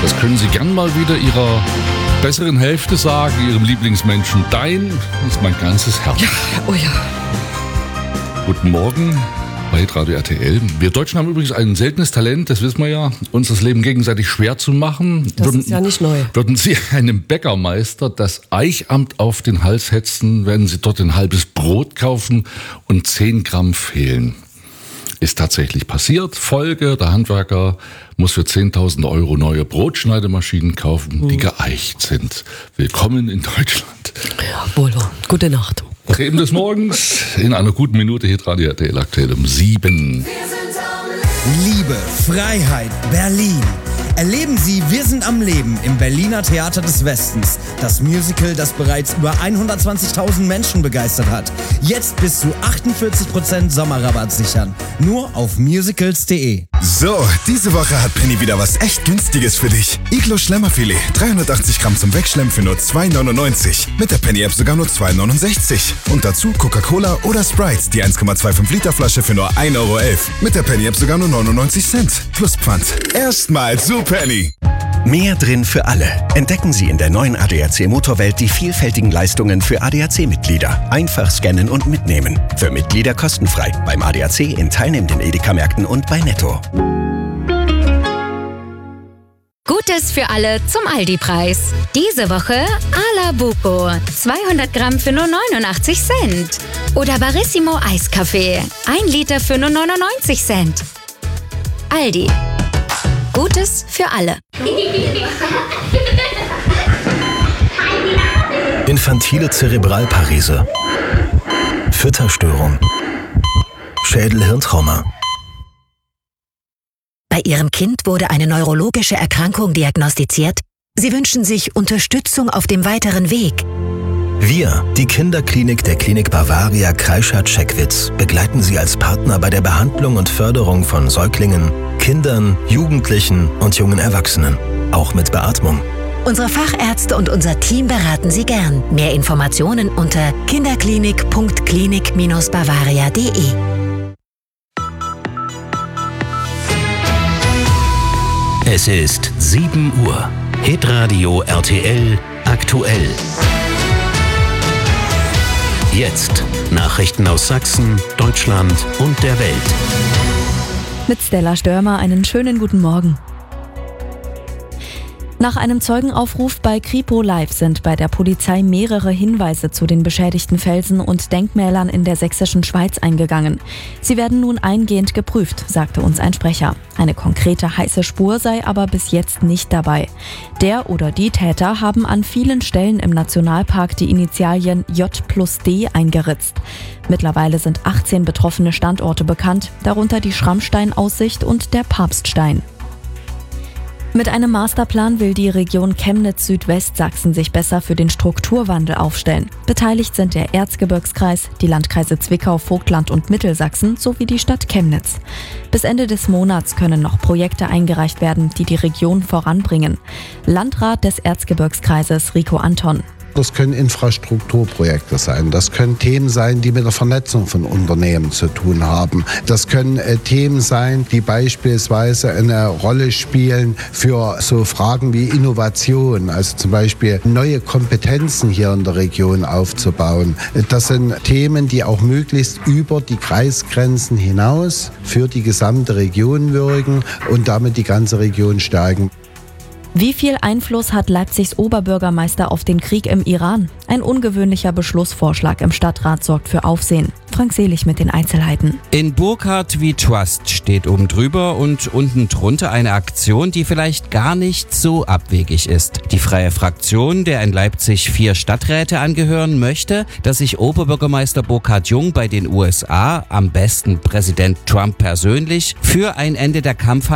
Das können Sie gern mal wieder Ihrer besseren Hälfte sagen, Ihrem Lieblingsmenschen. Dein ist mein ganzes Herz. Ja, oh ja. Guten Morgen bei Radio RTL. Wir Deutschen haben übrigens ein seltenes Talent, das wissen wir ja, uns das Leben gegenseitig schwer zu machen. Das ist ja nicht neu. Würden Sie einem Bäckermeister das Eichamt auf den Hals hetzen, werden Sie dort ein halbes Brot kaufen und 10 Gramm fehlen. Ist tatsächlich passiert. Folge, der Handwerker muss für 10.000 Euro neue Brotschneidemaschinen kaufen, die geeicht sind. Willkommen in Deutschland. Jawohl, gute Nacht. Themen des Morgens in einer guten Minute hier Radio RTL aktuell um 7. Liebe, Freiheit, Berlin. Erleben Sie Wir sind am Leben im Berliner Theater des Westens. Das Musical, das bereits über 120.000 Menschen begeistert hat. Jetzt bis zu 48% Sommerrabatt sichern. Nur auf musicals.de. So, diese Woche hat Penny wieder was echt Günstiges für dich. Iglo Schlemmerfilet, 380 Gramm zum Wegschlemmen für nur 2,99. Mit der Penny-App sogar nur 2,69. Und dazu Coca-Cola oder Sprite, die 1,25 Liter Flasche für nur 1,11 Euro. Mit der Penny-App sogar nur 99 Cent. Plus Pfand. Erstmal zu Penny. Mehr drin für alle. Entdecken Sie in der neuen ADAC Motorwelt die vielfältigen Leistungen für ADAC-Mitglieder. Einfach scannen und mitnehmen. Für Mitglieder kostenfrei. Beim ADAC in teilnehmenden Edeka-Märkten und bei Netto. Gutes für alle zum Aldi-Preis. Diese Woche A la Buco. 200 Gramm für nur 89 Cent. Oder Barissimo Eiskaffee. 1 Liter für nur 99 Cent. Aldi. Gutes für alle. Infantile Zerebralparese. Fütterstörung. Schädel-Hirntrauma. Bei Ihrem Kind wurde eine neurologische Erkrankung diagnostiziert. Sie wünschen sich Unterstützung auf dem weiteren Weg. Wir, die Kinderklinik der Klinik Bavaria Kreischath-Scheckwitz, begleiten Sie als Partner bei der Behandlung und Förderung von Säuglingen, Kindern, Jugendlichen und jungen Erwachsenen, auch mit Beatmung. Unsere Fachärzte und unser Team beraten Sie gern. Mehr Informationen unter kinderklinik.klinik-bavaria.de. Es ist 7 Uhr. Hitradio RTL aktuell. Jetzt Nachrichten aus Sachsen, Deutschland und der Welt. Mit Stella Störmer einen schönen guten Morgen. Nach einem Zeugenaufruf bei Kripo Live sind bei der Polizei mehrere Hinweise zu den beschädigten Felsen und Denkmälern in der sächsischen Schweiz eingegangen. Sie werden nun eingehend geprüft, sagte uns ein Sprecher. Eine konkrete heiße Spur sei aber bis jetzt nicht dabei. Der oder die Täter haben an vielen Stellen im Nationalpark die Initialien J+D eingeritzt. Mittlerweile sind 18 betroffene Standorte bekannt, darunter die Schrammsteinaussicht und der Papststein. Mit einem Masterplan will die Region Chemnitz-Südwestsachsen sich besser für den Strukturwandel aufstellen. Beteiligt sind der Erzgebirgskreis, die Landkreise Zwickau, Vogtland und Mittelsachsen sowie die Stadt Chemnitz. Bis Ende des Monats können noch Projekte eingereicht werden, die die Region voranbringen. Landrat des Erzgebirgskreises Rico Anton. Das können Infrastrukturprojekte sein, das können Themen sein, die mit der Vernetzung von Unternehmen zu tun haben. Das können Themen sein, die beispielsweise eine Rolle spielen für so Fragen wie Innovation, also zum Beispiel neue Kompetenzen hier in der Region aufzubauen. Das sind Themen, die auch möglichst über die Kreisgrenzen hinaus für die gesamte Region wirken und damit die ganze Region stärken. Wie viel Einfluss hat Leipzigs Oberbürgermeister auf den Krieg im Iran? Ein ungewöhnlicher Beschlussvorschlag im Stadtrat sorgt für Aufsehen. Frank Selig mit den Einzelheiten. In Burkhardt We Trust steht oben drüber und unten drunter eine Aktion, die vielleicht gar nicht so abwegig ist. Die Freie Fraktion, der in Leipzig 4 Stadträte angehören, möchte, dass sich Oberbürgermeister Burkhard Jung bei den USA, am besten Präsident Trump persönlich, für ein Ende der Kampfhandlungen